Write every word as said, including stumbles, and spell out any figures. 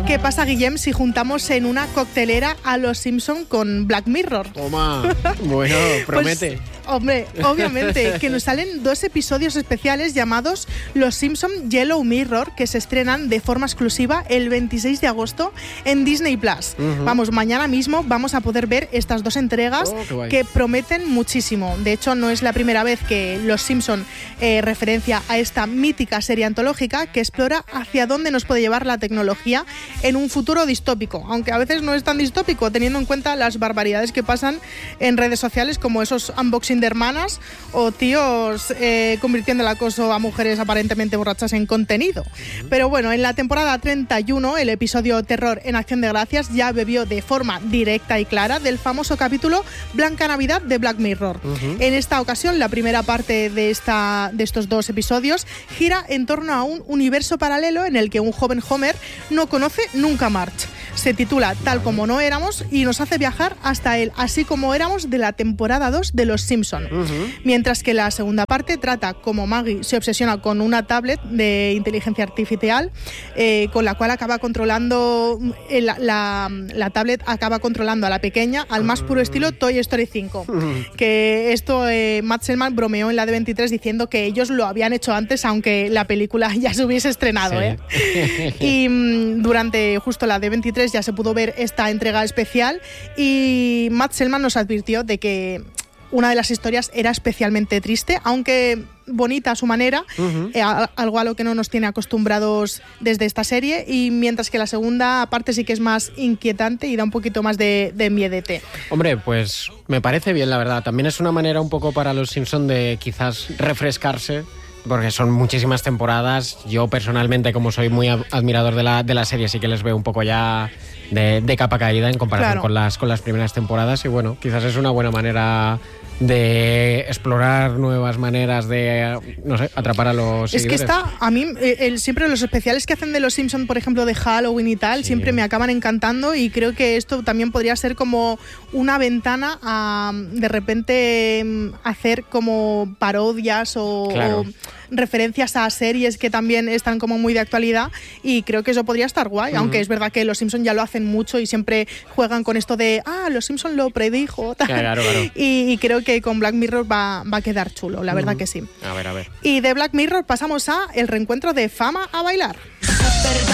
¿Qué pasa, Guillem, si juntamos en una coctelera a los Simpson con Black Mirror? Toma, bueno, promete. Pues, hombre, obviamente, que nos salen dos episodios especiales llamados Los Simpson Yellow Mirror, que se estrenan de forma exclusiva el veintiséis de agosto en Disney Plus. Uh-huh. Vamos, mañana mismo vamos a poder ver estas dos entregas oh, que prometen muchísimo. De hecho, no es la primera vez que Los Simpson eh, referencia a esta mítica serie antológica que explora hacia dónde nos puede llevar la tecnología en un futuro distópico, aunque a veces no es tan distópico, teniendo en cuenta las barbaridades que pasan en redes sociales, como esos unboxing de hermanas o tíos eh, convirtiendo el acoso a mujeres aparentemente borrachas en contenido. Pero bueno, en la temporada treinta y uno, el episodio Terror en Acción de Gracias ya bebió de forma directa y clara del famoso capítulo Blanca Navidad de Black Mirror. Uh-huh. En esta ocasión, la primera parte de, esta, de estos dos episodios gira en torno a un universo paralelo en el que un joven Homer no conoce nunca Marge. Se titula Tal como no éramos y nos hace viajar hasta el Así como éramos de la temporada dos de Los Simpson. Uh-huh. Mientras que la segunda parte trata cómo Maggie se obsesiona con una tablet de inteligencia artificial eh, con la cual acaba controlando eh, la, la, la tablet acaba controlando a la pequeña al más puro estilo Toy Story cinco. Uh-huh. Que esto eh, Matt Selman bromeó en la D veintitrés diciendo que ellos lo habían hecho antes, aunque la película ya se hubiese estrenado. Sí. ¿eh? Y mm, durante justo la D veintitrés ya se pudo ver esta entrega especial y Matt Selman nos advirtió de que una de las historias era especialmente triste, aunque bonita a su manera, uh-huh. eh, algo a lo que no nos tiene acostumbrados desde esta serie, y mientras que la segunda parte sí que es más inquietante y da un poquito más de, de miedete. Hombre, pues me parece bien, la verdad. También es una manera un poco para los Simpson de quizás refrescarse, porque son muchísimas temporadas. Yo personalmente, como soy muy admirador de la, de la serie, sí que les veo un poco ya de, de capa caída en comparación claro. con, las, con las primeras temporadas, y bueno, quizás es una buena manera de explorar nuevas maneras de, no sé, atrapar a los es seguidores. Que está, a mí, el, siempre los especiales que hacen de los Simpson, por ejemplo, de Halloween y tal, sí. siempre me acaban encantando, y creo que esto también podría ser como una ventana a, de repente, hacer como parodias o, claro. o referencias a series que también están como muy de actualidad, y creo que eso podría estar guay, uh-huh. aunque es verdad que los Simpson ya lo hacen mucho y siempre juegan con esto de, ah, los Simpson lo predijo, tal. Claro, claro. Y, y creo que con Black Mirror va, va a quedar chulo, la uh-huh. verdad que sí. A ver, a ver. Y de Black Mirror pasamos a el reencuentro de Fama a bailar.